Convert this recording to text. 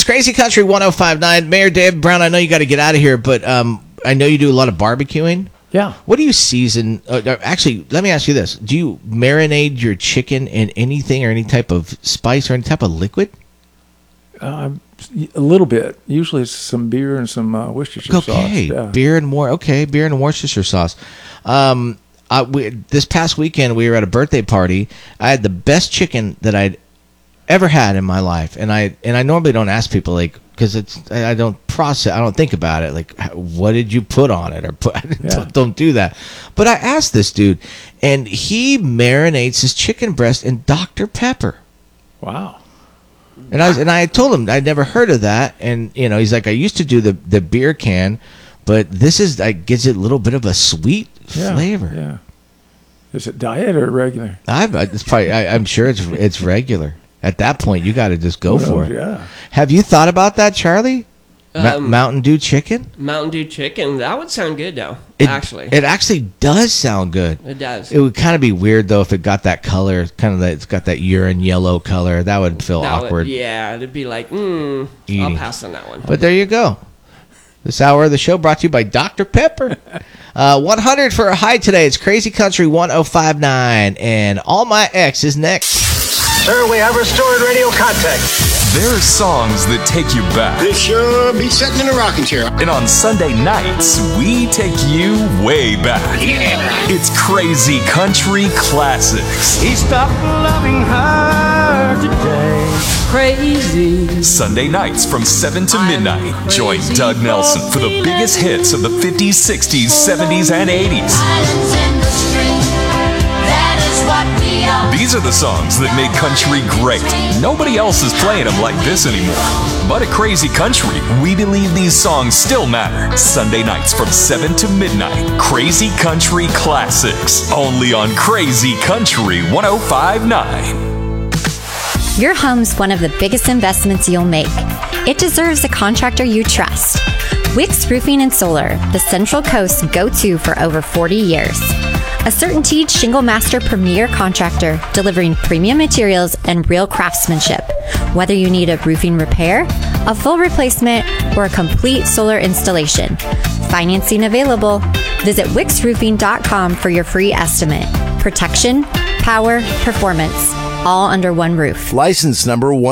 Crazy Country 105.9. Mayor Dave Brown, I know you got to get out of here, but I know you do a lot of barbecuing. Yeah. What do you season? Actually, let me ask you this. Do you marinate your chicken in anything or any type of spice or any type of liquid? A little bit. Usually it's some beer and some Worcestershire sauce. Yeah. Beer and Worcestershire sauce. This past weekend, we were at a birthday party. I had the best chicken that I'd ever had in my life, and I normally don't ask people because I don't think about it what did you put on it don't do that. But I asked this dude, and he marinates his chicken breast in Dr. Pepper. Wow. And I told him I'd never heard of that, and he's like, I used to do the beer can, but this is gives it a little bit of a sweet flavor. Yeah. Is it diet or regular? I'm sure it's regular. At that point, you got to just go for it. Yeah. Have you thought about that, Charlie? Mountain Dew chicken? Mountain Dew chicken. That would sound good, though, It actually does sound good. It does. It would kind of be weird, though, if it got that color, it's got that urine yellow color. That would feel awkward. It'd be like, I'll pass on that one. But there you go. This hour of the show brought to you by Dr. Pepper. 100 for a high today. It's Crazy Country 105.9, and All My Ex is next. Sir, we have restored radio contact. There are songs that take you back. This sure beats sitting in a rocking chair. And on Sunday nights, we take you way back. Yeah. It's Crazy Country Classics. He stopped loving her today. Crazy. Sunday nights from 7 to midnight. Join Doug Nelson for the biggest hits of the 50s, 60s, 70s, and 80s. These are the songs that made country great. Nobody else is playing them like this anymore. But at Crazy Country, we believe these songs still matter. Sunday nights from 7 to midnight. Crazy Country Classics. Only on Crazy Country 105.9. Your home's one of the biggest investments you'll make. It deserves a contractor you trust. Wicks Roofing and Solar, the Central Coast's go-to for over 40 years. A CertainTeed Shingle Master premier contractor delivering premium materials and real craftsmanship. Whether you need a roofing repair, a full replacement, or a complete solar installation. Financing available. Visit wicksroofing.com for your free estimate. Protection, power, performance, all under one roof. License number 1.